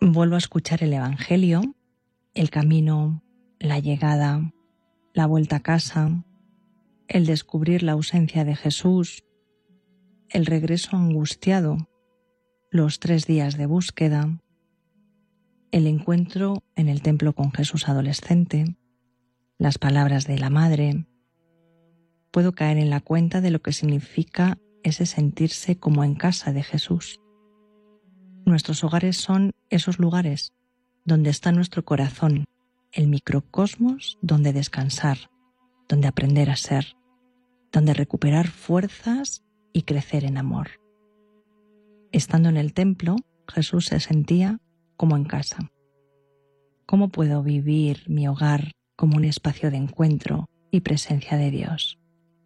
Vuelvo a escuchar el Evangelio, el camino, la llegada, la vuelta a casa, el descubrir la ausencia de Jesús, el regreso angustiado, los 3 días de búsqueda, el encuentro en el templo con Jesús adolescente, las palabras de la madre. Puedo caer en la cuenta de lo que significa ese sentirse como en casa de Jesús. Nuestros hogares son esos lugares donde está nuestro corazón, el microcosmos donde descansar, donde aprender a ser, donde recuperar fuerzas y crecer en amor. Estando en el templo, Jesús se sentía como en casa. ¿Cómo puedo vivir mi hogar como un espacio de encuentro y presencia de Dios?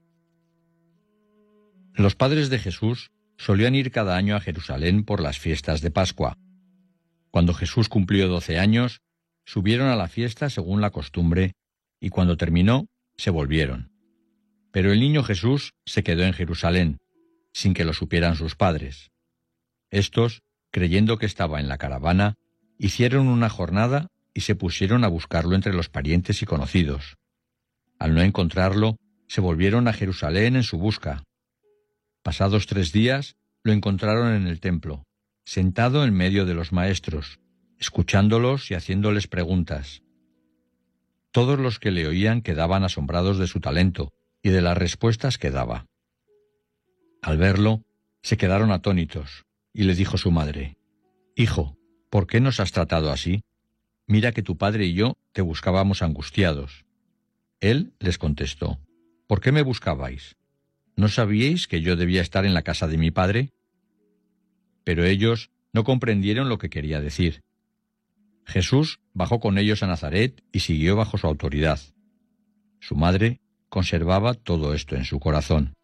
Los padres de Jesús solían ir cada año a Jerusalén por las fiestas de Pascua. Cuando Jesús cumplió 12 años, subieron a la fiesta según la costumbre, y cuando terminó, se volvieron. Pero el niño Jesús se quedó en Jerusalén, sin que lo supieran sus padres. Estos, creyendo que estaba en la caravana, hicieron una jornada y se pusieron a buscarlo entre los parientes y conocidos. Al no encontrarlo, se volvieron a Jerusalén en su busca. Pasados 3 días, lo encontraron en el templo, sentado en medio de los maestros, escuchándolos y haciéndoles preguntas. Todos los que le oían quedaban asombrados de su talento y de las respuestas que daba. Al verlo, se quedaron atónitos, y le dijo su madre: «Hijo, ¿por qué nos has tratado así? Mira que tu padre y yo te buscábamos angustiados». Él les contestó: «¿Por qué me buscabais? ¿No sabíais que yo debía estar en la casa de mi padre?». Pero ellos no comprendieron lo que quería decir. Jesús bajó con ellos a Nazaret y siguió bajo su autoridad. Su madre conservaba todo esto en su corazón.